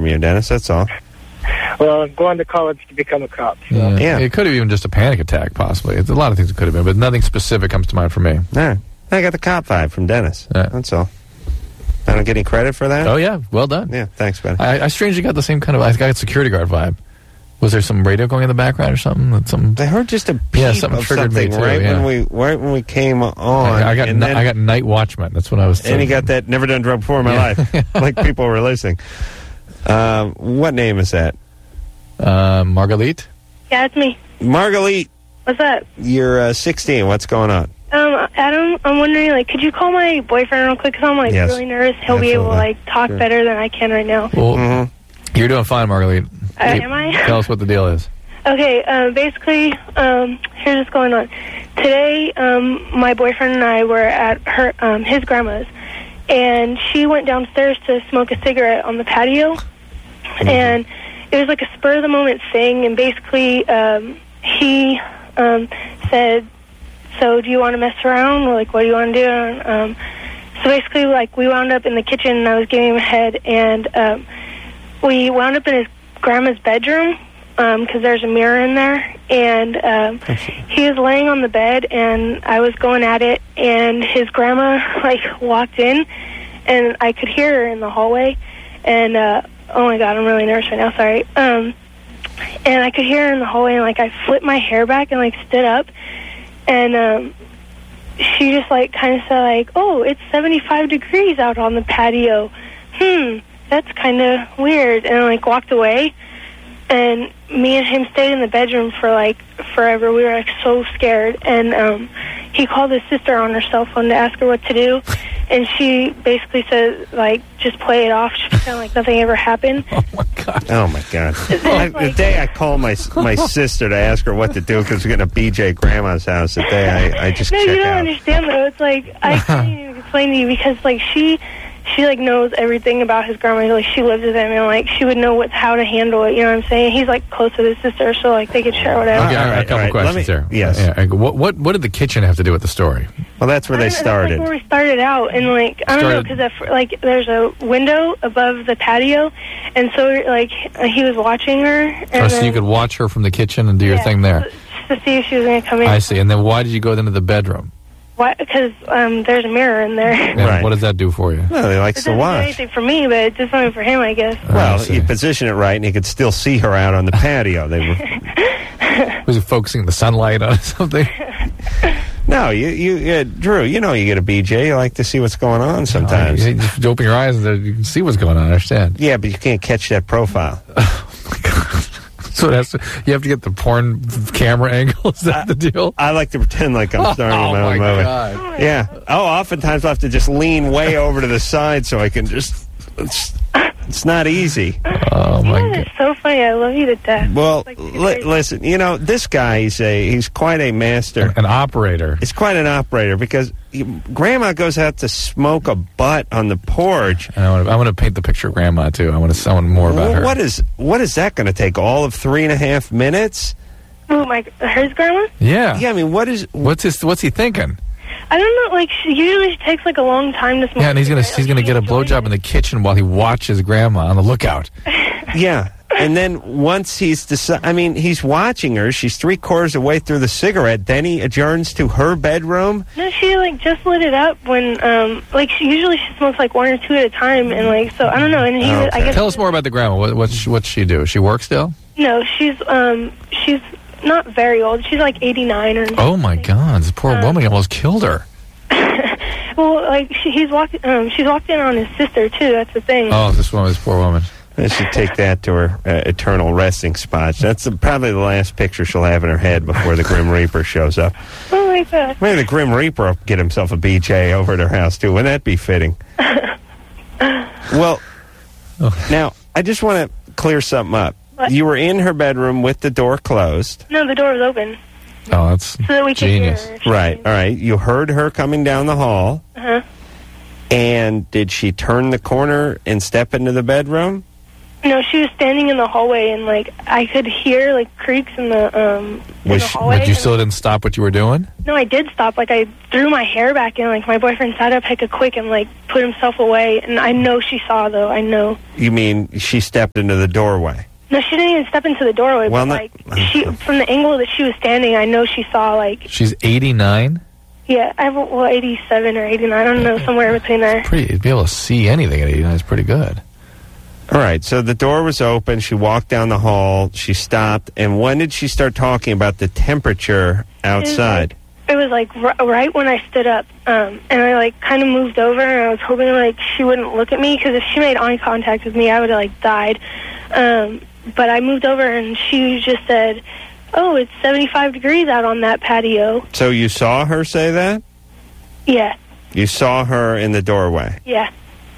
from you, Dennis. That's all. Well, I'm going to college to become a cop. So. Yeah. It could have even just a panic attack, possibly. It's a lot of things it could have been, but nothing specific comes to mind for me. All right. I got the cop vibe from Dennis. Yeah. That's all. I don't get any credit for that? Oh, yeah. Well done. Yeah, thanks, buddy. I strangely got the same kind of... I got security guard vibe. Was there some radio going in the background or something? I heard just a peep something of triggered something me too, right when we came on. I got Night Watchman. That's what I was... And he got that never done drug before in my life. Like people were listening. What name is that? Margalit? Yeah, it's me. Margalit. What's up? You're 16. What's going on? Adam, I'm wondering, could you call my boyfriend real quick? Because I'm, Yes. really nervous. He'll be able to, talk better than I can right now. Well, you're doing fine, Margalit. Am I? Tell us what the deal is. Okay, basically, here's what's going on. Today, my boyfriend and I were at his grandma's, and she went downstairs to smoke a cigarette on the patio, and it was like a spur-of-the-moment thing, and basically, he said, so do you want to mess around? Or, what do you want to do? And, so basically, we wound up in the kitchen, and I was giving him a head, and we wound up in his grandma's bedroom, because there's a mirror in there, and he was laying on the bed, and I was going at it, and his grandma, walked in, and I could hear her in the hallway, and, oh my God, I'm really nervous right now, sorry, and I could hear her in the hallway, and, I flipped my hair back and, stood up, and, she just, kind of said, oh, it's 75 degrees out on the patio. That's kind of weird. And, walked away. And me and him stayed in the bedroom for, forever. We were, so scared. And he called his sister on her cell phone to ask her what to do. And she basically said, just play it off. She pretend like nothing ever happened. Oh, my God. The day I called my sister to ask her what to do because we're getting a BJ grandma's house, the day I just No, check you don't out. understand, though. It's I can't even explain to you because, she knows everything about his grandma. She lives with him, and, she would know how to handle it. You know what I'm saying? He's, close with his sister, so, they could share whatever. Okay, a couple questions there. Yes. Yeah, what did the kitchen have to do with the story? Well, that's where they started. That's where we started out, and, I don't know, because, there's a window above the patio, and so, he was watching her. And so you could watch her from the kitchen and do your thing there? Just to see if she was going to come in. I see. And then why did you go into the bedroom? Why? Because there's a mirror in there. And what does that do for you? Well, he likes to It doesn't watch. do anything for me, but it does something for him, I guess. Well, you position it right, and you could still see her out on the patio. They were. Was he focusing the sunlight on something? No, Drew, you get a BJ. You like to see what's going on sometimes. You just open your eyes and you can see what's going on. I understand. Yeah, but you can't catch that profile. Oh, my God. So you have to get the porn camera angle? Is that the deal? I like to pretend like I'm starring in my own movie. God. Yeah. Oftentimes I'll have to just lean way over to the side so I can just... It's not easy. Oh, my God. It's so funny. I love you to death. Well, listen, this guy, he's quite a master. An operator. He's quite an operator because Grandma goes out to smoke a butt on the porch. I want to paint the picture of Grandma, too. I want to sound more about her. What is that going to take? All of 3.5 minutes? Ooh, hers grandma? Yeah. Yeah, I mean, what's he thinking? I don't know. Usually she takes a long time to smoke. Yeah, and he's gonna get a blowjob in the kitchen while he watches Grandma on the lookout. Yeah, and then once he's watching her. She's 3/4 of the way through the cigarette. Then he adjourns to her bedroom. No, she just lit it up when usually she smokes 1 or 2 at a time, and so I don't know. And I guess Tell us more about the Grandma. What's she do? She work still? No, she's not very old. She's 89 or. Oh my God! This poor woman almost killed her. Well, she's walked in on his sister too. That's the thing. Oh, this poor woman. I should take that to her eternal resting spot. That's probably the last picture she'll have in her head before the Grim Reaper shows up. Oh my God! Maybe the Grim Reaper will get himself a BJ over at her house too. Wouldn't that be fitting? Well, now I just want to clear something up. What? You were in her bedroom with the door closed. No, the door was open. Oh, that's so that we genius. Could hear her. Right. All right. You heard her coming down the hall. Uh-huh. And did she turn the corner and step into the bedroom? No, she was standing in the hallway, and like I could hear like creaks in the hallway. But you still didn't stop what you were doing? No, I did stop. Like I threw my hair back in. Like my boyfriend sat up hecka quick and like put himself away. And I know she saw though. I know. You mean she stepped into the doorway? No, she didn't even step into the doorway. Well, but she from the angle that she was standing, I know she saw like. She's 89. Yeah, 87 or 89. I don't know, somewhere in between there. To be able to see anything at 89 is pretty good. All right, so the door was open. She walked down the hall. She stopped. And when did she start talking about the temperature outside? It was like right when I stood up. And I like kind of moved over, and I was hoping like she wouldn't look at me, because if she made eye contact with me, I would have like died. But I moved over, and she just said, "Oh, it's 75 degrees out on that patio." So you saw her say that? Yeah. You saw her in the doorway? Yeah.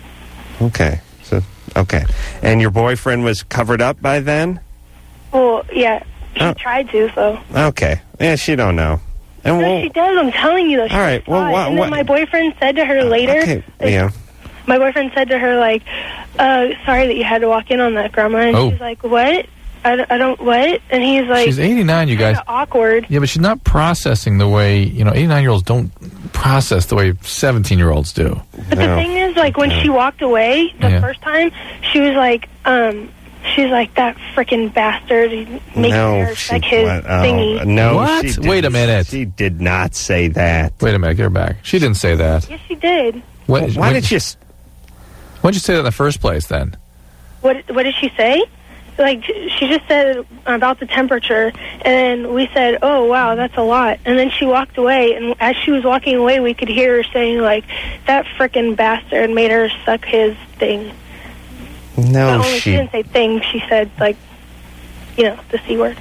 Okay. Okay. And your boyfriend was covered up by then? Well, yeah. She tried to, so. Okay. Yeah, she don't know. And no, she does. I'm telling you, though. All right. Well, and then my boyfriend said to her later. Okay. Yeah. My boyfriend said to her, like, sorry that you had to walk in on that, Grandma. And she's like, what? I don't, what? And he's like... She's 89, you guys. Awkward. Yeah, but she's not processing the way, 89-years-olds don't process the way 17-year-olds do. But the thing is, like, when she walked away the first time, she was like, she's like, that freaking bastard. He's making her like his thingy. No, what? Wait a minute. She did not say that. Wait a minute, get her back. She didn't say that. Yes, she did. Why did you... Why did you say that in the first place, then? What did she say? Like, she just said about the temperature, and we said, oh, wow, that's a lot. And then she walked away, and as she was walking away, we could hear her saying, like, that frickin' bastard made her suck his thing. No, she didn't say thing. She said, like, the C word.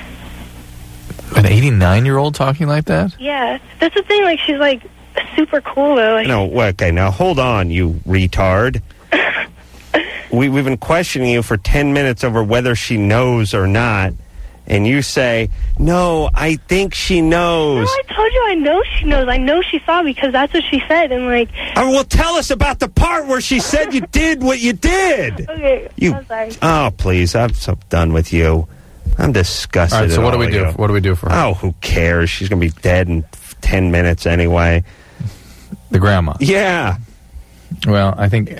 An 89-year-old talking like that? Yeah. That's the thing. Like, she's, like, super cool, though. Like, no, okay, now hold on, you retard. We've been questioning you for 10 minutes over whether she knows or not, and you say, no, I think she knows. No, I told you I know she knows. I know she saw, because that's what she said, and like... Oh, well, tell us about the part where she said you did what you did. Okay, I'm sorry. Oh, please, I'm so done with you. I'm disgusted. All right, so what do we do? What do we do for her? Oh, who cares? She's going to be dead in 10 minutes anyway. The grandma? Yeah. Well, I think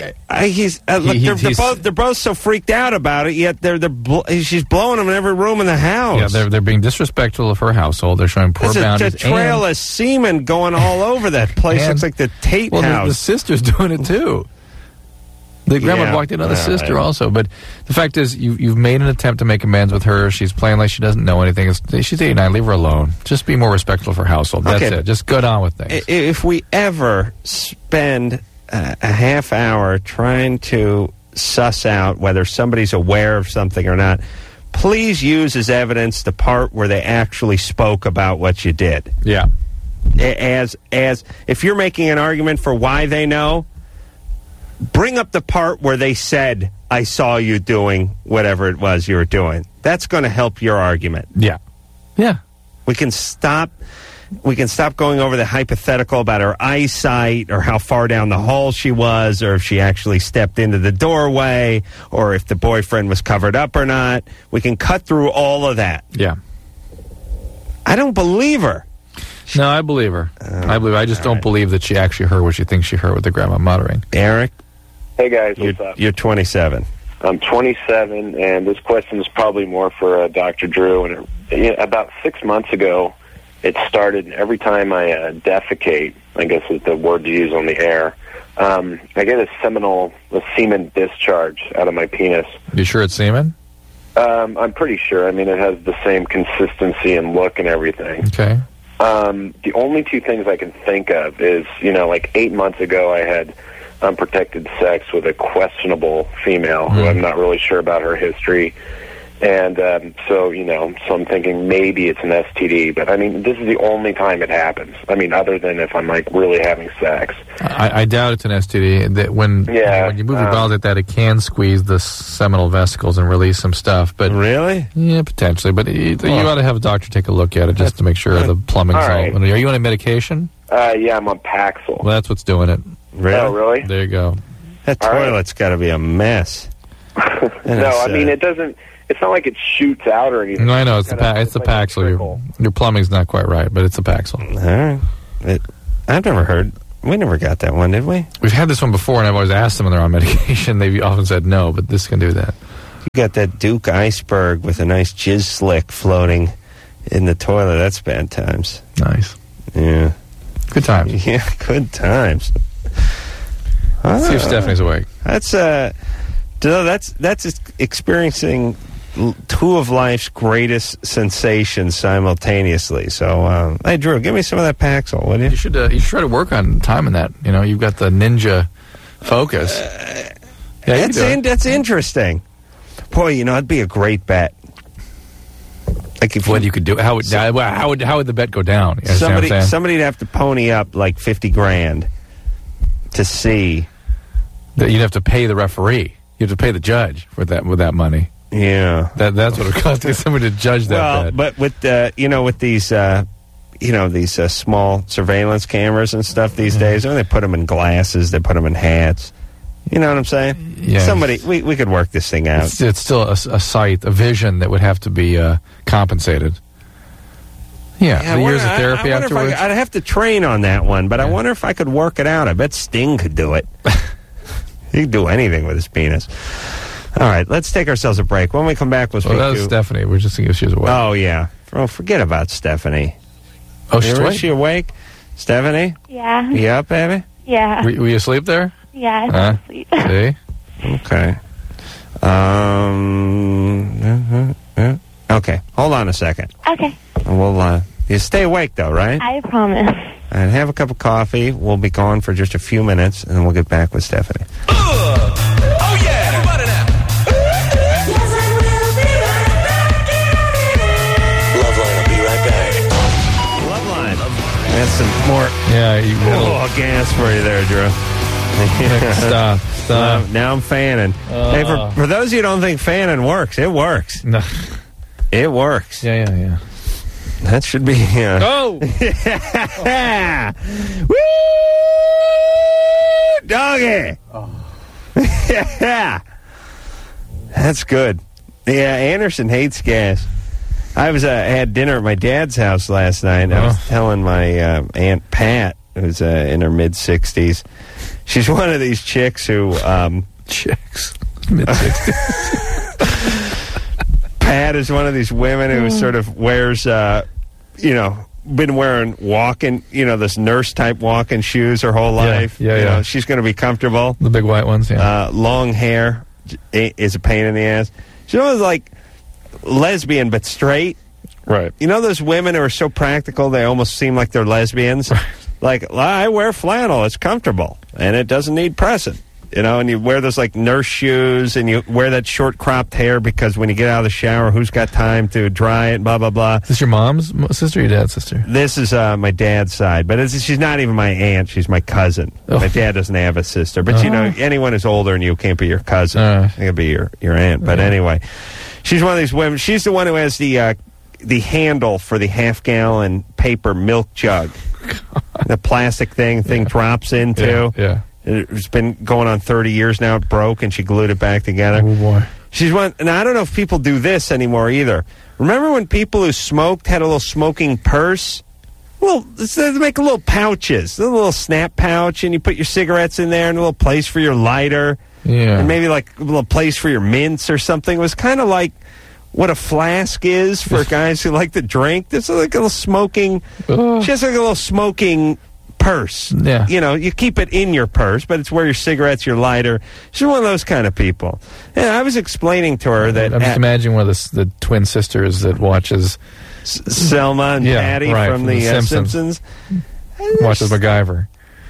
they're both so freaked out about it. Yet she's blowing them in every room in the house. Yeah, they're being disrespectful of her household. They're showing poor boundaries. There's a trail of semen going all over that place. Looks like the Tate house. The sister's doing it too. The grandma walked in on the sister also. But the fact is, you've made an attempt to make amends with her. She's playing like she doesn't know anything. She's 89. Leave her alone. Just be more respectful of her household. That's it. Just go on with things. If we ever spend a half hour trying to suss out whether somebody's aware of something or not, please use as evidence the part where they actually spoke about what you did. Yeah. As if you're making an argument for why they know, bring up the part where they said, I saw you doing whatever it was you were doing. That's going to help your argument. Yeah. Yeah. We can stop going over the hypothetical about her eyesight or how far down the hall she was, or if she actually stepped into the doorway, or if the boyfriend was covered up or not. We can cut through all of that. Yeah. I don't believe her. No, I believe her. I just don't believe that she actually heard what she thinks she heard with the grandma muttering. Eric? Hey, guys. What's up? You're 27. I'm 27, and this question is probably more for Dr. Drew. And about 6 months ago, it started every time I defecate, I guess is the word to use on the air, I get a semen discharge out of my penis. You sure it's semen? I'm pretty sure. I mean, it has the same consistency and look and everything. Okay. The only two things I can think of is, like 8 months ago I had unprotected sex with a questionable female who I'm not really sure about her history. And so I'm thinking maybe it's an STD. But, I mean, this is the only time it happens. I mean, other than if I'm, really having sex. I doubt it's an STD. That when you move your bowels like that, it can squeeze the seminal vesicles and release some stuff. But really? Yeah, potentially. But you ought to have a doctor take a look at it just to make sure the plumbing's all right. Are you on a medication? Yeah, I'm on Paxil. Well, that's what's doing it. Really? Oh, really? There you go. That toilet's got to be a mess. No, I mean, it doesn't. It's not like it shoots out or anything. No, I know it's the Paxil. Your plumbing's not quite right, but it's a Paxil. All right. I've never heard. We never got that one, did we? We've had this one before, and I've always asked them when they're on medication. They've often said no, but this can do that. You got that Duke iceberg with a nice jizz slick floating in the toilet. That's bad times. Nice. Yeah. Good times. Yeah, good times. See if Stephanie's awake. That's experiencing two of life's greatest sensations simultaneously. So, hey, Drew, give me some of that Paxil, would you? You should try to work on timing that. You know, you've got the Ninja Focus. That's interesting. Boy, you know, it'd be a great bet. Like if you could do, how would the bet go down? You somebody'd have to pony up like $50,000 to see. That you'd have to pay the referee. You have to pay the judge with that money. Yeah, that's what it costs to get somebody to judge that bet. But with with these these small surveillance cameras and stuff these days, they put them in glasses, they put them in hats. You know what I'm saying? Yeah. We could work this thing out. It's still a sight, a vision that would have to be compensated. Yeah, the years of therapy afterwards. I'd have to train on that one, but I wonder if I could work it out. I bet Sting could do it. He could do anything with his penis. All right, let's take ourselves a break. When we come back, we'll speak that was Stephanie. We're just thinking she was awake. Oh, yeah. Oh, forget about Stephanie. Oh, she's awake? Is she awake? Stephanie? Yeah. You up, baby? Yeah. Were you asleep there? Yeah, I fell asleep. See? Okay. Okay, hold on a second. Okay. We'll, you stay awake, though, right? I promise. And have a cup of coffee. We'll be gone for just a few minutes, and then we'll get back with Stephanie. Oh, yeah, everybody now. Loveline, I'll be right back. Loveline. That's some more gas for you there, Drew. Stop. Now I'm fanning. Hey, for those of you who don't think fanning works, it works. No. It works. Yeah. That should be... Oh! Woo! Doggy! Oh. Yeah. That's good. Yeah, Anderson hates gas. I had dinner at my dad's house last night, and I was telling my Aunt Pat, who's in her mid-60s, she's one of these chicks who... Chicks. Mid-60s. Pat is one of these women who sort of wears, been wearing walking, this nurse-type walking shoes her whole life. Yeah. She's going to be comfortable. The big white ones, yeah. Long hair is a pain in the ass. She's almost like lesbian, but straight. Right. You know those women who are so practical, they almost seem like they're lesbians? Right. Like, I wear flannel. It's comfortable, and it doesn't need pressing. And you wear those, like, nurse shoes, and you wear that short-cropped hair because when you get out of the shower, who's got time to dry it, blah, blah, blah. Is this your mom's sister or your dad's sister? This is my dad's side, but she's not even my aunt. She's my cousin. Oh. My dad doesn't have a sister. But, anyone who's older than you can't be your cousin. It could be your aunt. But anyway, she's one of these women. She's the one who has the handle for the half-gallon paper milk jug. The plastic thing drops into. Yeah. It's been going on 30 years now. It broke, and she glued it back together. Oh, boy. She's one, and I don't know if people do this anymore either. Remember when people who smoked had a little smoking purse? Well, they make little pouches, a little snap pouch, and you put your cigarettes in there, and a little place for your lighter, and maybe like a little place for your mints or something. It was kind of like what a flask is for guys who like to drink. This is like a little smoking. She has like a little smoking purse. Yeah. You keep it in your purse, but it's where your cigarettes, your lighter. She's one of those kind of people. Yeah, I was explaining to her that... I'm just imagining one of the twin sisters that watches... Selma and Patty from the Simpsons. Watches MacGyver.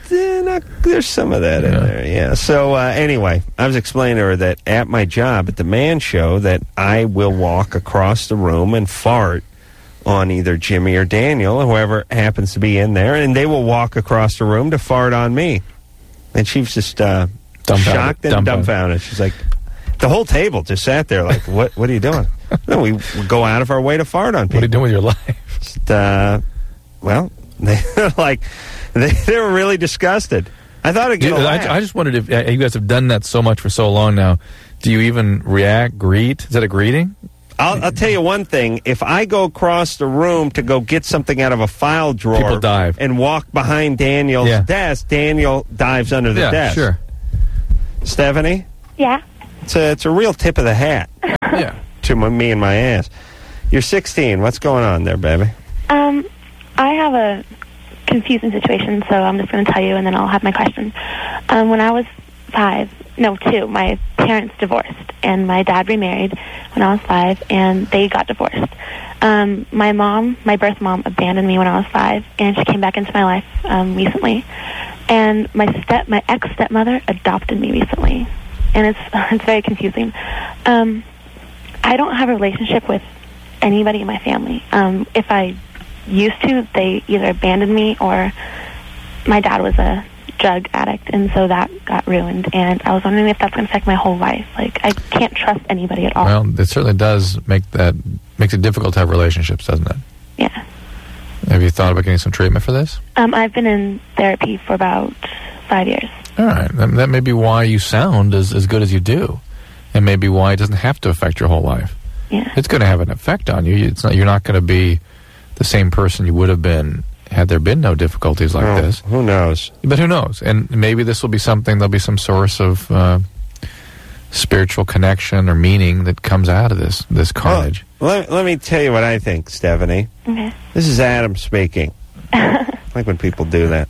There's some of that in there, yeah. So, anyway, I was explaining to her that at my job, at the Man Show, that I will walk across the room and fart on either Jimmy or Daniel, whoever happens to be in there, and they will walk across the room to fart on me. And she was just shocked and dumbfounded. She's like, the whole table just sat there like, what are you doing? No, we go out of our way to fart on people. What are you doing with your life? Just, they were really disgusted. I thought it'd get a laugh. I just wondered if you guys have done that so much for so long now. Do you even react, greet? Is that a greeting? I'll tell you one thing. If I go across the room to go get something out of a file drawer People dive. and walk behind Daniel's desk, Daniel dives under the desk. Sure. Stephanie? Yeah. It's a real tip of the hat Yeah. to me and my ass. You're 16. What's going on there, baby? I have a confusing situation, so I'm just going to tell you, and then I'll have my question. When I was 2, my parents divorced, and my dad remarried when I was 5, and they got divorced. My birth mom, abandoned me when I was 5, and she came back into my life recently. And my ex-stepmother adopted me recently, and it's very confusing. I don't have a relationship with anybody in my family. If I used to, they either abandoned me or my dad was a drug addict, and so that got ruined. And I was wondering if that's going to affect my whole life. Like, I can't trust anybody at all. Well, it certainly does makes it difficult to have relationships, doesn't it? Yeah. Have you thought about getting some treatment for this? I've been in therapy for about 5 years. All right. That may be why you sound as good as you do, and maybe why it doesn't have to affect your whole life. Yeah. It's going to have an effect on you. You're not going to be the same person you would have been had there been no difficulties like this. Who knows? But who knows? And maybe this will be something, there'll be some source of spiritual connection or meaning that comes out of this carnage. Well, let me tell you what I think, Stephanie. Okay. This is Adam speaking. I like when people do that.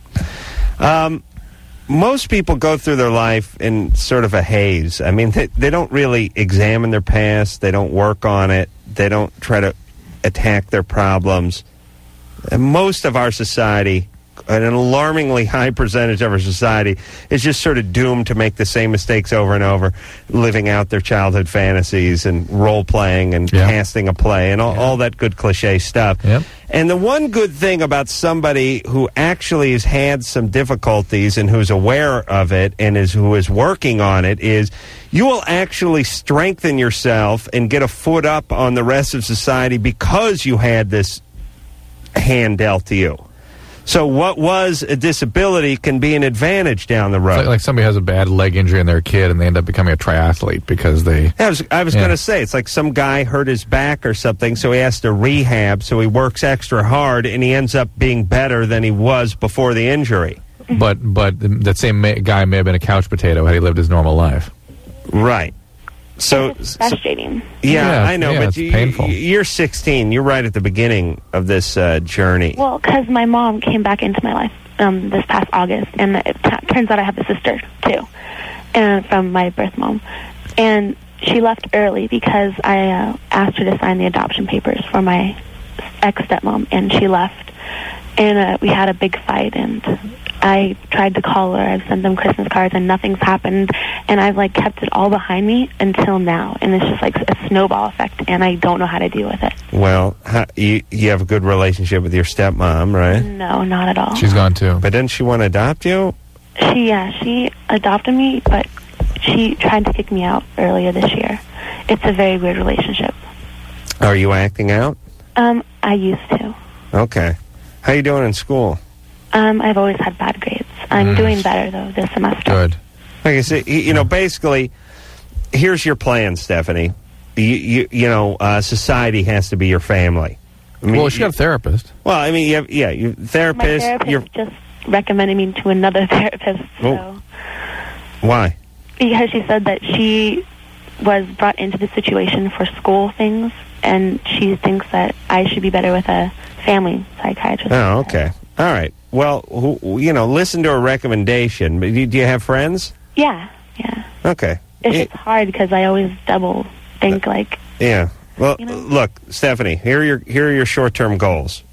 Most people go through their life in sort of a haze. I mean, they don't really examine their past. They don't work on it. They don't try to attack their problems. And most of our society, an alarmingly high percentage of our society, is just sort of doomed to make the same mistakes over and over, living out their childhood fantasies and role-playing and casting a play and all that good cliche stuff. Yep. And the one good thing about somebody who actually has had some difficulties and who's aware of it and who is working on it is you will actually strengthen yourself and get a foot up on the rest of society because you had this hand dealt to you. So what was a disability can be an advantage down the road. It's like somebody has a bad leg injury in their kid and they end up becoming a triathlete because they... I was going to say, it's like some guy hurt his back or something, so he has to rehab, so he works extra hard, and he ends up being better than he was before the injury. But that same guy may have been a couch potato had he lived his normal life. Right. So It's frustrating. Yeah, I know, but it's painful. You're 16. You're right at the beginning of this journey. Well, because my mom came back into my life this past August, and it turns out I have a sister, too, and from my birth mom. And she left early because I asked her to sign the adoption papers for my ex-stepmom, and she left. And we had a big fight, and I tried to call her. I've sent them Christmas cards, and nothing's happened. And I've, kept it all behind me until now. And it's just, a snowball effect, and I don't know how to deal with it. Well, you have a good relationship with your stepmom, right? No, not at all. She's gone, too. But didn't she want to adopt you? She adopted me, but she tried to kick me out earlier this year. It's a very weird relationship. Are you acting out? I used to. Okay. How you doing in school? I've always had bad grades. I'm doing better, though, this semester. Good. Like I said, basically, here's your plan, Stephanie. Society has to be your family. I mean, well, she got a therapist. Well, I mean, you therapist. My therapist just recommended me to another therapist. So. Why? Because she said that she was brought into the situation for school things, and she thinks that I should be better with a family psychiatrist. Oh, okay. All right. Well, listen to a recommendation. Do you have friends? Yeah. Okay. It's just hard because I always double think Yeah. Well, look, Stephanie, here are your short-term goals.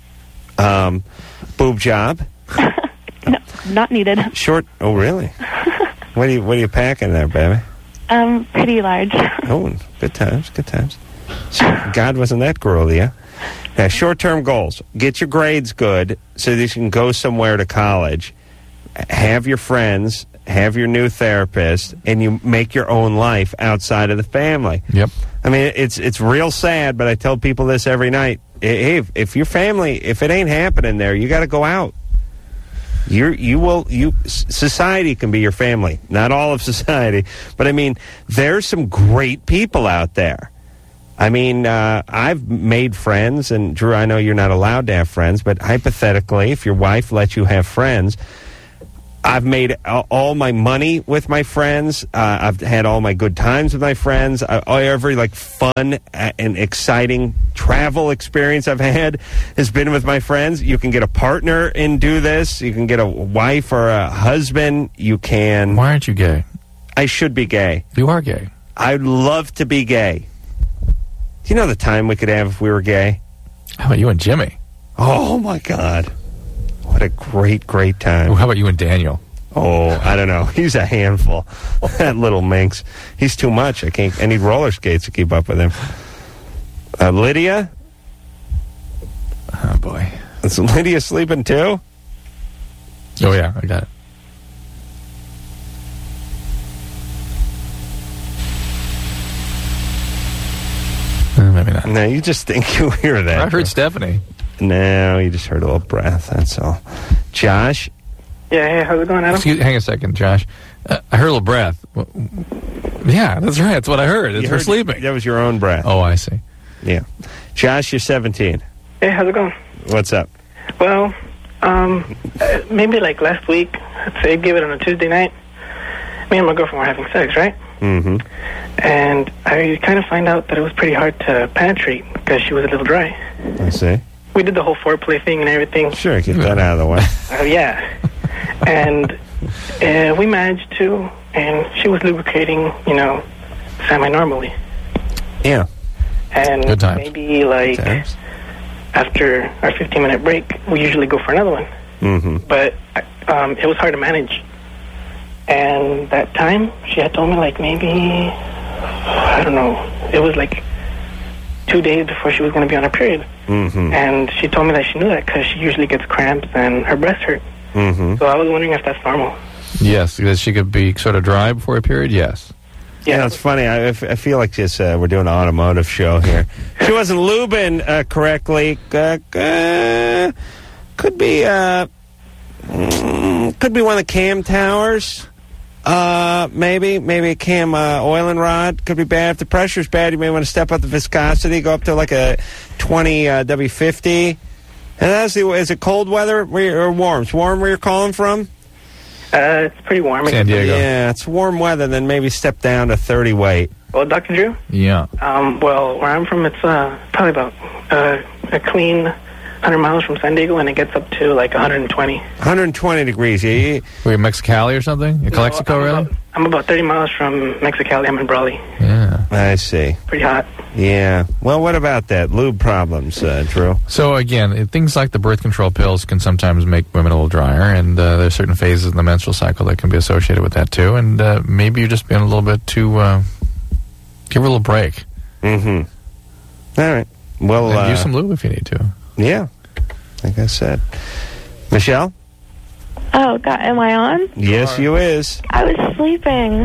Boob job. No, not needed. Oh, really? What are you packing there, baby? Pretty large. Oh, good times. So God wasn't that cruel to you. Now, short-term goals. Get your grades good so that you can go somewhere to college, have your friends, have your new therapist, and you make your own life outside of the family. Yep. I mean, it's real sad, but I tell people this every night. Hey, if your family, if it ain't happening there, you got to go out. Society can be your family. Not all of society, but I mean, there's some great people out there. I mean, I've made friends, and Drew, I know you're not allowed to have friends, but hypothetically, if your wife lets you have friends, I've made all my money with my friends. I've had all my good times with my friends. Every fun and exciting travel experience I've had has been with my friends. You can get a partner and do this. You can get a wife or a husband. You can. Why aren't you gay? I should be gay. You are gay. I'd love to be gay. Do you know the time we could have if we were gay? How about you and Jimmy? Oh my God. What a great, great time. How about you and Daniel? Oh, I don't know. He's a handful. That little minx. He's too much. I need roller skates to keep up with him. Lydia? Oh, boy. Is Lydia sleeping too? Oh, yeah. I got it. Maybe not. No, you just think you hear that. I heard Stephanie. No, you just heard a little breath. That's all. Josh? Yeah, hey, how's it going, Adam? Hang a second, Josh. I heard a little breath. Yeah, that's right. That's what I heard. It's her sleeping. That was your own breath. Oh, I see. Yeah. Josh, you're 17. Hey, how's it going? What's up? Well, maybe last week, I'd say give it on a Tuesday night. Me and my girlfriend were having sex, right? Mm-hmm. And I kind of find out that it was pretty hard to penetrate because she was a little dry. I see. We did the whole foreplay thing and everything. Sure, get that out of the way. Yeah. And we managed to, and she was lubricating, semi-normally. Yeah. And good times. maybe after our 15-minute break, we usually go for another one. Mm-hmm. But it was hard to manage. And that time, she had told me maybe, I don't know, it was 2 days before she was going to be on her period. Mm-hmm. And she told me that she knew that because she usually gets cramps and her breasts hurt. Mm-hmm. So I was wondering if that's normal. Yes, because she could be sort of dry before a period, yes. Yeah, it's funny. I feel like we're doing an automotive show here. She wasn't lubing correctly. Could be one of the cam towers. Maybe a cam oiling rod. Could be bad. If the pressure's bad, you may want to step up the viscosity, go up to a 20 W50. And is it cold weather or warm? It's warm where you're calling from? It's pretty warm. San Diego. Yeah, it's warm weather. Then maybe step down to 30 weight. Well, Dr. Drew? Yeah. Well, where I'm from, it's probably about a clean 100 miles from San Diego, and it gets up to 120. 120 degrees. Yeah. Were you in Mexicali or something? In Calexico, really? I'm about 30 miles from Mexicali. I'm in Brawley. Yeah. I see. Pretty hot. Yeah. Well, what about that? Lube problems, Drew? So, again, things like the birth control pills can sometimes make women a little drier, and there's certain phases in the menstrual cycle that can be associated with that, too. And maybe you're just being a little bit too... give her a little break. Mm-hmm. All right. Well, and use some lube if you need to. Yeah. Like I said. Michelle? Oh, God, am I on? Yes, you is. I was sleeping.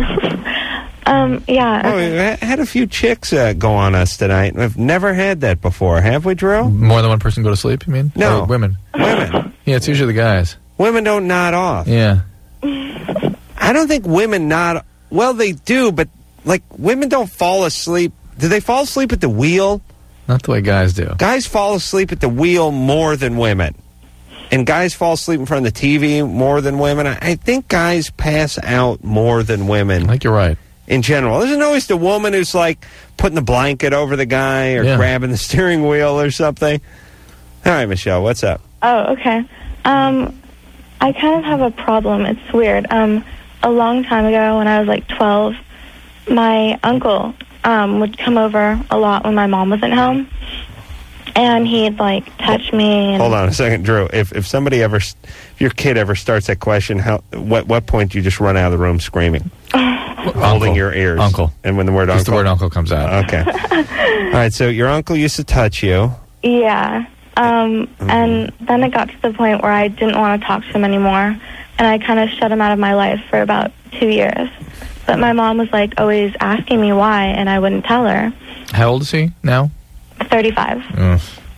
Yeah. Oh, we had a few chicks go on us tonight. We've never had that before, have we, Drew? More than one person go to sleep, you mean? No. Or women? Women. Yeah, it's usually the guys. Women don't nod off. Yeah. I don't think women nod... Well, they do, but, women don't fall asleep. Do they fall asleep at the wheel? Not the way guys do. Guys fall asleep at the wheel more than women. And guys fall asleep in front of the TV more than women. I think guys pass out more than women. I think you're right. In general. Isn't it always the woman who's putting the blanket over the guy or grabbing the steering wheel or something? All right, Michelle, what's up? Oh, okay. I kind of have a problem. It's weird. A long time ago when I was 12, my uncle would come over a lot when my mom wasn't home. And he'd touch me. And hold on a second, Drew. If somebody if your kid ever starts that question, what point do you just run out of the room screaming, holding your ears? Uncle. And when the word just uncle, the word uncle comes out. Okay. All right. So your uncle used to touch you. Yeah. And then it got to the point where I didn't want to talk to him anymore, and I kind of shut him out of my life for about 2 years. But my mom was always asking me why, and I wouldn't tell her. How old is he now? 35.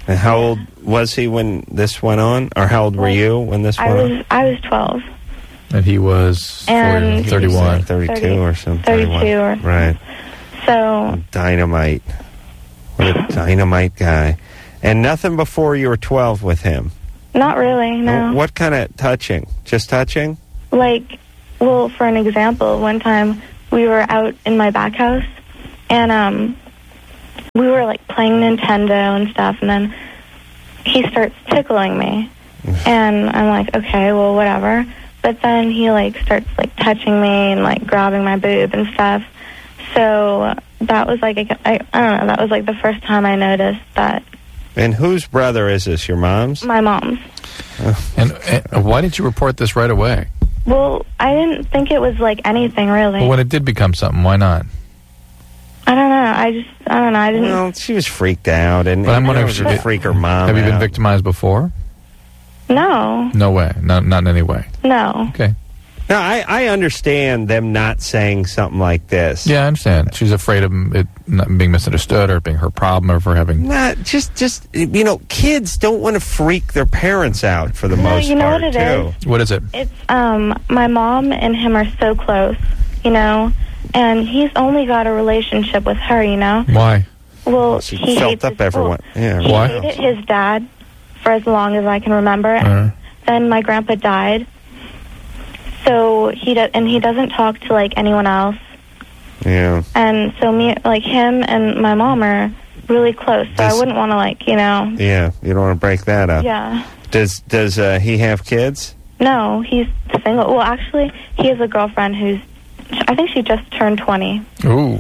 And how old was he when this went on? Or how old were you when this went on? I was 12. And he was And 31. 32 or something. 32 or... Right. So... Dynamite. What a dynamite guy. And nothing before you were 12 with him? Not really, no. What kind of touching? Just touching? Like, well, for an example, one time we were out in my back house, and we were, like, playing Nintendo and stuff, and then he starts tickling me. And I'm like, okay, well, whatever. But then he, like, starts, like, touching me and, like, grabbing my boob and stuff. So that was, like, I don't know, that was, like, the first time I noticed that. And whose brother is this, your mom's? My mom's. And why didn't you report this right away? Well, I didn't think it was, like, anything, really. Well, when it did become something, why not? I don't know. I didn't... Well, she was freaked out, and But I'm wondering she if was she- freak her mom Have you been out. victimized before? No. No way. Not in any way. No. Okay. No, I understand them not saying something like this. Yeah, I understand. She's afraid of it not being misunderstood or being her problem or for having... Not just you know, kids don't want to freak their parents out for the most you know part, what it too. is? What is it? It's, my mom and him are so close, you know, and he's only got a relationship with her, you know. Why? Well, She he felt hates up his, everyone. Yeah. He Why? hated his dad for as long as I can remember. Uh. Then my grandpa died. So he doesn't talk to, like, anyone else. Yeah. And so him and my mom are really close. So I wouldn't want to, like, you know. Yeah, you don't want to break that up. Yeah. Does he have kids? No, he's single. Well, actually, he has a girlfriend who's, I think she just turned 20. Ooh.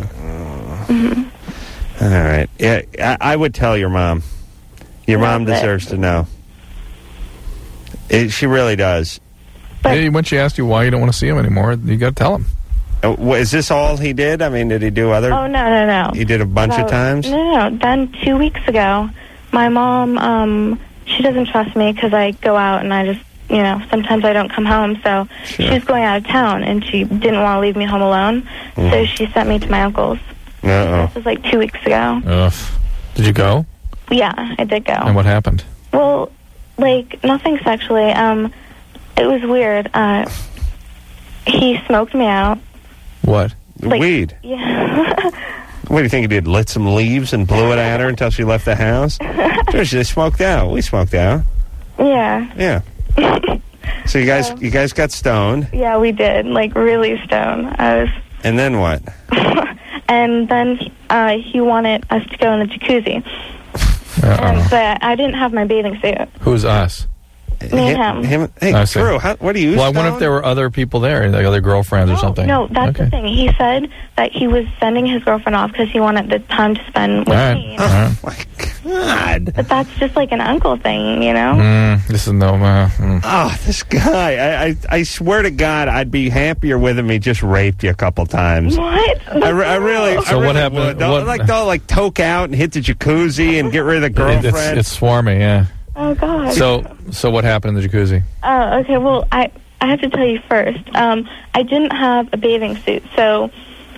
All right. Yeah, I would tell your mom. Your mom That's it. deserves to know. She really does. But- Hey, when she asked you why you don't want to see him anymore, you got to tell him. Is this all he did? I mean, did he do other... Oh, no. He did a bunch of times? No. Then 2 weeks ago, my mom, she doesn't trust me because I go out and I just, you know, sometimes I don't come home. So Sure. she was going out of town and she didn't want to leave me home alone. So she sent me to my uncle's. Uh-oh. This was like 2 weeks ago. Ugh. Did you go? Yeah, I did go. And what happened? Well, like, nothing sexually. It was weird. He smoked me out. What? Like, Weed. Yeah. What do you think he did? Lit some leaves and blew it at her until she left the house? Sure, they smoked out. We smoked out. Yeah. Yeah. So you guys got stoned, Yeah, we did. Like, really stoned. and then what? And then he wanted us to go in the jacuzzi. But I didn't have my bathing suit. Who's us? Me and him. Hey, I see. Drew, what are you? Well, I wonder stoned? if there were other people there, like other girlfriends or something. No, that's Okay. the thing. He said that he was sending his girlfriend off because he wanted the time to spend with All right. me. All right. My God. But that's just like an uncle thing, you know? This is no... Oh, this guy. I swear to God, I'd be happier with him. He just raped you a couple times. What? I really. So what happened? would. Don't, What- don't like toke out and hit the jacuzzi and get rid of the girlfriend. It's swarmy, yeah. Oh, God. So what happened in the jacuzzi? Oh, okay. Well, I have to tell you first. I didn't have a bathing suit, so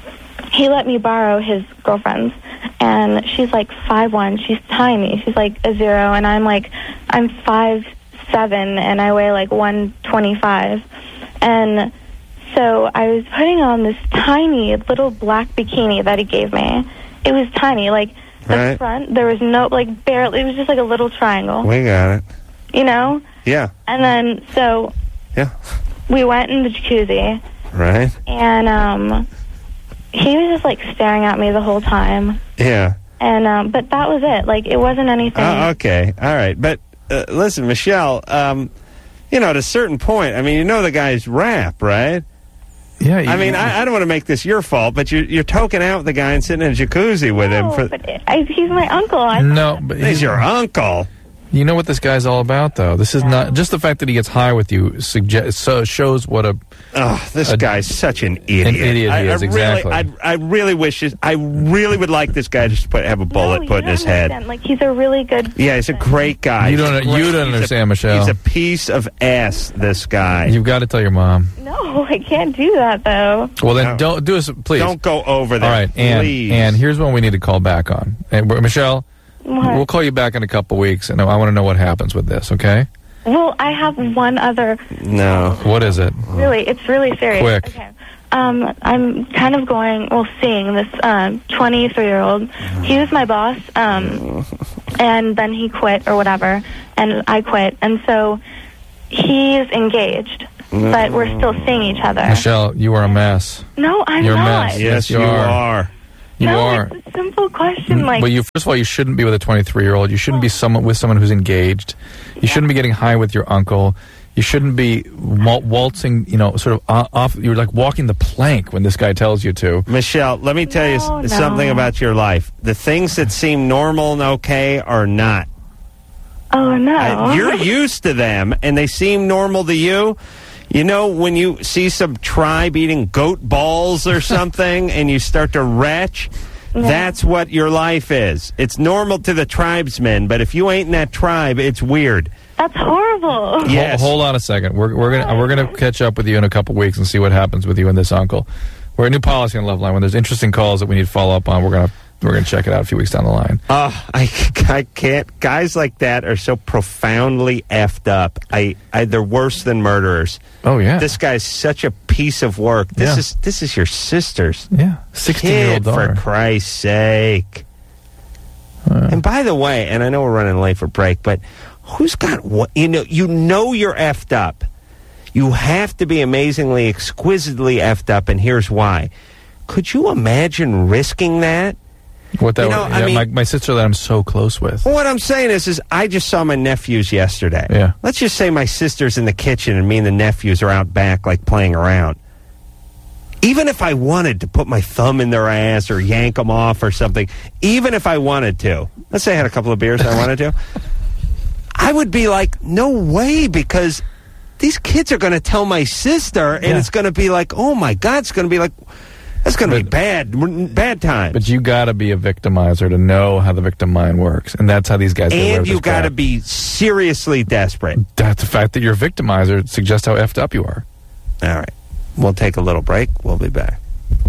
he let me borrow his girlfriend's. And she's like 5'1". She's tiny. She's like a 0, and I'm 5'7", and I weigh like 125. And so I was putting on this tiny little black bikini that he gave me. It was tiny, like the Right. front. There was no barely. It was just like a little triangle, We got it. you know. Yeah. And then so Yeah. we went in the jacuzzi, Right. and he was just like staring at me the whole time. Yeah. And but that was it. Like, it wasn't anything. Okay. All right. But listen, Michelle. You know, at a certain point, I mean, you know the guy's rap, right? Yeah. I mean, I don't want to make this your fault, but you're toking out the guy and sitting in a jacuzzi with him. No, but he's my uncle. No, but He's your uncle. You know what this guy's all about, though. This is not just the fact that he gets high with you. Shows what a This guy's such an idiot. An idiot he is, exactly. I really wish. I really would like this guy to just have a bullet put in his head. Like, he's a really good. Yeah, he's a great guy. You don't He's great. understand, Michelle. He's a piece of ass. This guy. You've got to tell your mom. No, I can't do that though. Well, then No. don't do us, please. Don't go over that. All right, please. and here's one we need to call back on. And Michelle, What? We'll call you back in a couple weeks, and I want to know what happens with this, okay? Well, I have one other. No. What is it? Really, it's really serious. Quick. Okay. I'm kind of seeing this 23-year-old. He was my boss, and then he quit or whatever, and I quit. And so he's engaged, but we're still seeing each other. Michelle, you are a mess. No, I'm You're a not. mess. Yes, you are. You no, are. It's a simple question. Like, Well, first of all, you shouldn't be with a 23-year-old. You shouldn't be with someone who's engaged. You shouldn't be getting high with your uncle. You shouldn't be waltzing, sort of off. You're like walking the plank when this guy tells you to. Michelle, let me tell you something about your life. The things that seem normal and okay are not. oh no, You're used to them, and they seem normal to you. You know, when you see some tribe eating goat balls or something and you start to retch, that's what your life is. It's normal to the tribesmen, but if you ain't in that tribe, it's weird. that's horrible. Yes. Hold on a second. We're gonna catch up with you in a couple weeks and see what happens with you and this uncle. We're a new policy on Loveline. When there's interesting calls that we need to follow up on, we're gonna check it out a few weeks down the line. I can't. Guys like that are so profoundly effed up. They're worse than murderers. Oh yeah. This guy's such a piece of work. This is your sister's 16-year-old daughter. for Christ's sake. And by the way, and I know we're running late for break, but who's got what? You know you're effed up. You have to be amazingly, exquisitely effed up, and here's why. Could you imagine risking that? What that? My sister that I'm so close with. What I'm saying is I just saw my nephews yesterday. Yeah. Let's just say my sister's in the kitchen and me and the nephews are out back, like, playing around. Even if I wanted to put my thumb in their ass or yank them off or something, even if I wanted to, let's say I had a couple of beers I wanted to, I would be like, no way, because these kids are going to tell my sister, and it's going to be like, oh, my God, it's going to be like, that's going to be bad times. But you got to be a victimizer to know how the victim mind works, and that's how these guys. And you got to be seriously desperate. That's the fact that you're a victimizer suggests how effed up you are. All right, we'll take a little break. We'll be back.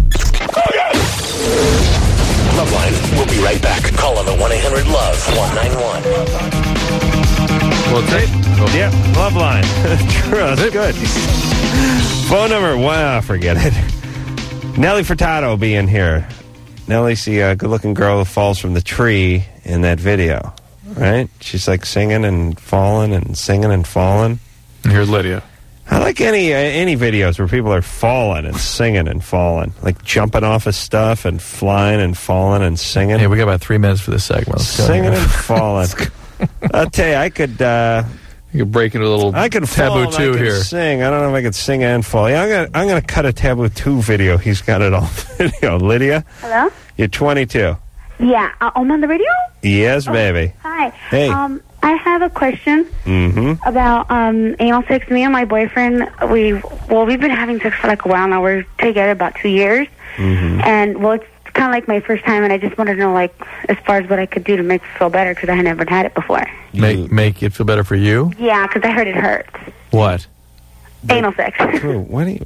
Loveline, we'll be right back. Call on the 1-800-LOVE-191. Well, Yeah, Loveline. True, that's good. Phone number, forget it. Nellie Furtado will be in here. Nellie's the good-looking girl who falls from the tree in that video, right? She's like singing and falling and singing and falling. And here's Lydia. I like any videos where people are falling and singing and falling, like jumping off of stuff and flying and falling and singing. Hey, we got about 3 minutes for this segment. Singing and falling. I'll tell you, I could break into a little taboo Taboo 2 here. Sing. I don't know if I could sing and fall. Yeah, I'm gonna cut a Taboo 2 video. He's got it all video. Lydia, Hello? you're 22. Yeah, I'm on the radio? Yes, baby. Hi. Hey. I have a question about anal sex. Me and my boyfriend, we've been having sex for like a while now. We're together about 2 years. And, it's kind of like my first time, and I just wanted to know, like, as far as what I could do to make it feel better, because I had never had it before. Make it feel better for you? Yeah, because I heard it hurts. What? Anal sex. Drew,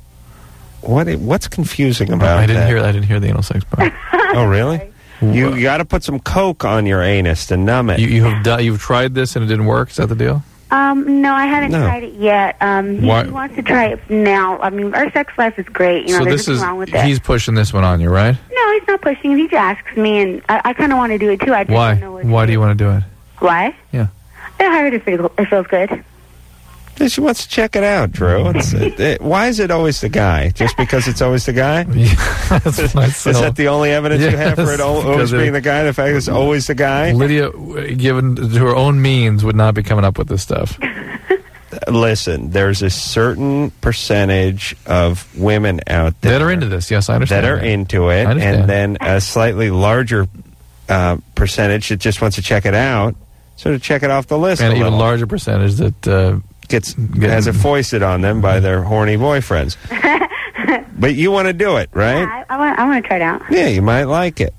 what's confusing about I didn't that? hear the anal sex part. Oh, really? You got to put some Coke on your anus to numb it. You've tried this and it didn't work? Is that the deal? No, I haven't tried it yet. He Why? wants to try it now. I mean, our sex life is great. So there's nothing wrong with it. he's pushing this one on you, right? No, he's not pushing. He just asks me, and I kind of want to do it, too. I just Why? don't know what Why do you want to do it? Why? Yeah. I heard it feels good. She wants to check it out, Drew. Why is it always the guy? Just because it's always the guy? Is that the only evidence you have for it always being the guy? The fact that it's always the guy? Lydia, given to her own means, would not be coming up with this stuff. Listen, there's a certain percentage of women out there that are into this. Yes, I understand. That are into it, and then a slightly larger percentage that just wants to check it out, so to check it off the list. And an even larger percentage that has it foisted on them by their horny boyfriends. But you want to do it, right? Yeah, I want to try it out. Yeah, you might like it.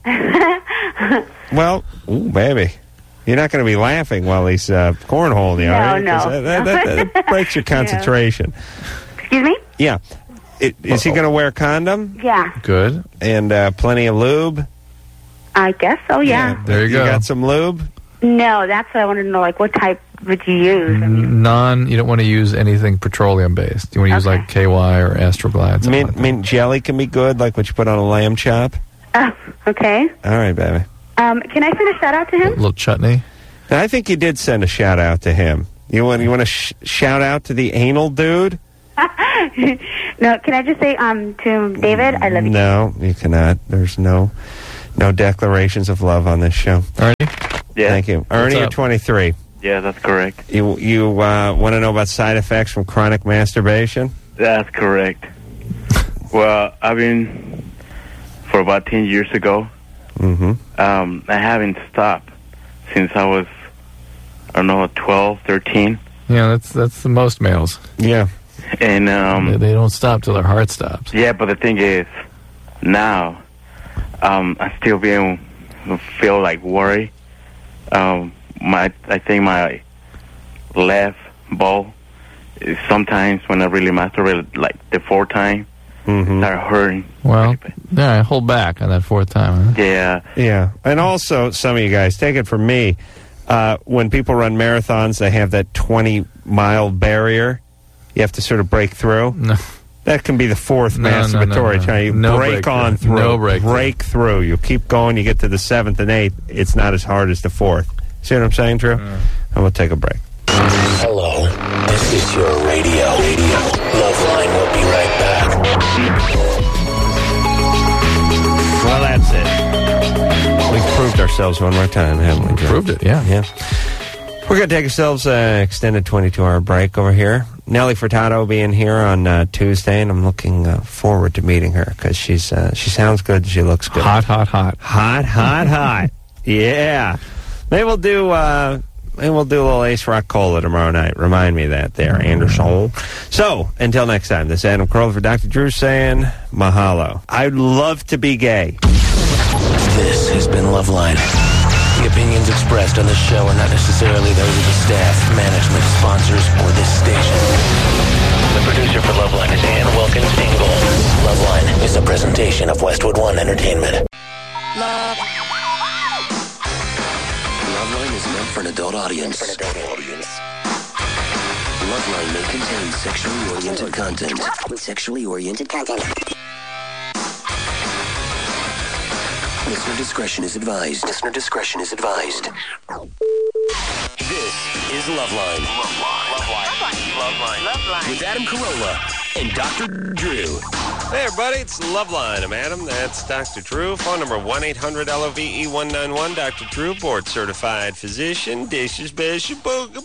Well, ooh, baby. You're not going to be laughing while he's cornholing you, are you? No. That breaks your concentration. Excuse me? Yeah. Is he going to wear a condom? Yeah. Good. And plenty of lube? I guess so, yeah. There you go. You got some lube? No, that's what I wanted to know. Like, what type would you use? I mean, You don't want to use anything petroleum-based. You want to use like KY or Astroglide. Mint jelly can be good, like what you put on a lamb chop. oh, okay. All right, baby. Can I send a shout out to A him? little chutney. I think you did send a shout out to him. You want to shout out to the anal dude? No, can I just say to David, I love you. No, you cannot. There's no declarations of love on this show. Ernie? Yeah. Thank you. Ernie, you're 23. Yeah, that's correct. You want to know about side effects from chronic masturbation? That's correct. Well, I've been for about 10 years ago. Mm-hmm. I haven't stopped since I was, 12, 13. Yeah, that's the most males. Yeah. And They don't stop till their heart stops. yeah, but the thing is, now I still feel like worry. I think my left ball is sometimes when I really masturbate, like the fourth time, start hurting. Well, yeah, hold back on that fourth time. Huh? Yeah. Yeah. And also, some of you guys, take it from me, when people run marathons, they have that 20-mile barrier. You have to sort of break through. No. That can be the fourth masturbatory time. You break on through. No break through. You keep going. You get to the seventh and eighth. It's not as hard as the fourth. See what I'm saying, Drew? And we'll take a break. Hello, this is your radio. Loveline will be right back. Well, that's it. We've proved ourselves one more time, haven't we, Drew? Proved it, yeah. Yeah. We're going to take ourselves an extended 22-hour break over here. Nellie Furtado will be in here on Tuesday, and I'm looking forward to meeting her because she sounds good and she looks good. Hot. Hot. Yeah. Maybe we'll do a little Ace Rock Cola tomorrow night. Remind me of that there, Anderson. So, until next time, this is Adam Carolla for Dr. Drew saying mahalo. I'd love to be gay. This has been Loveline. The opinions expressed on this show are not necessarily those of the staff, management, sponsors, or this station. The producer for Loveline is Ann Wilkins Ingle. Loveline is a presentation of Westwood One Entertainment. Loveline is meant for an adult audience. Loveline may contain sexually oriented content. Listener discretion is advised. This is Loveline. Loveline. With Adam Carolla and Dr. Drew. Hey, everybody, it's Loveline. I'm Adam. That's Dr. Drew. Phone number 1-800-LOVE-191. Dr. Drew, board-certified physician. Dishes, bishop,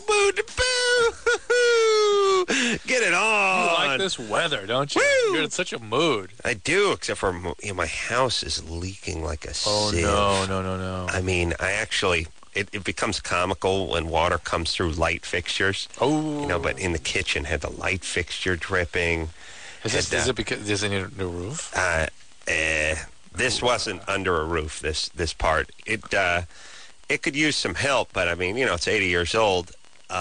Get it on. You like this weather, don't you? Woo! You're in such a mood. I do, except for my house is leaking like a sieve. No. I mean, it becomes comical when water comes through light fixtures. Oh. But in the kitchen had the light fixture dripping. Is it because there's a new roof? This wasn't under a roof, this part. It could use some help, but I mean, it's 80 years old.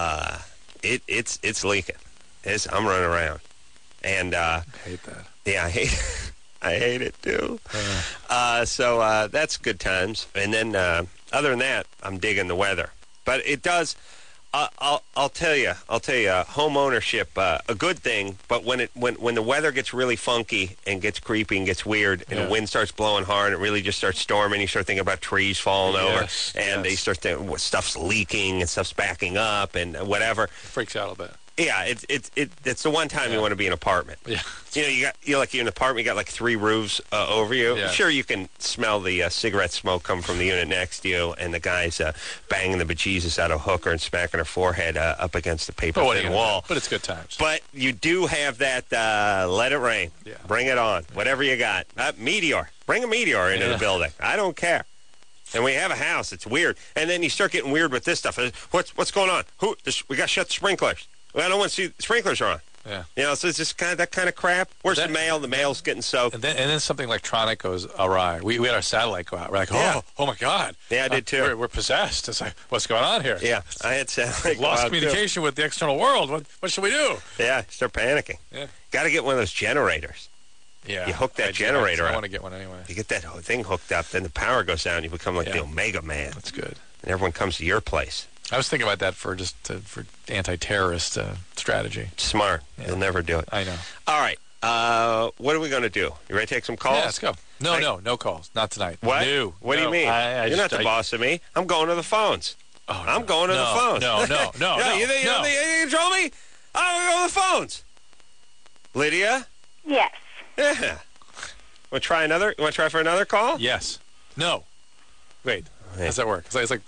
It's leaking. I'm running around. And I hate that. Yeah, I hate it too. So that's good times. And then other than that, I'm digging the weather. But it does. I'll tell you, home ownership, a good thing. But when the weather gets really funky and gets creepy and gets weird, and the wind starts blowing hard, and it really just starts storming. You start thinking about trees falling over, and they start thinking stuff's leaking and stuff's backing up and whatever. It freaks out a bit. Yeah, it's the one time you want to be in an apartment. Yeah, you're in an apartment. You got like 3 roofs over you. Yeah. Sure, you can smell the cigarette smoke come from the unit next to you, and the guy's banging the bejesus out of a hooker and smacking her forehead up against the paper thin wall. But it's good times. But you do have that let it rain. Yeah. Bring it on. Whatever you got. Meteor. Bring a meteor into the building. I don't care. And we have a house. It's weird. And then you start getting weird with this stuff. What's going on? We got to shut the sprinklers. Well, I don't want to see the sprinklers are on. Yeah. So it's just that kind of crap. Where's the mail? The mail's getting soaked. And then something electronic goes awry. We had our satellite go out. We're like, oh my God. Yeah, I did too. We're possessed. It's like, what's going on here? Yeah, I had satellite. We've lost communication with the external world. What should we do? Yeah, start panicking. Yeah. Got to get one of those generators. Yeah. You hook that generator up. I want to get one anyway. You get that thing hooked up, then the power goes down. You become like the Omega Man. That's good. and everyone comes to your place. I was thinking about that for anti-terrorist strategy. Smart. Yeah. You'll never do it. I know. All right. What are we going to do? You ready to take some calls? Yeah, let's go. No calls. Not tonight. What? No. What do you mean? You're not the boss of me. I'm going to the phones. Oh, I'm going to the phones. No. You think you control me? I'm going to the phones. Lydia? Yes. Yeah. Want to try for another call? Yes. No. Wait. How does that work? It's like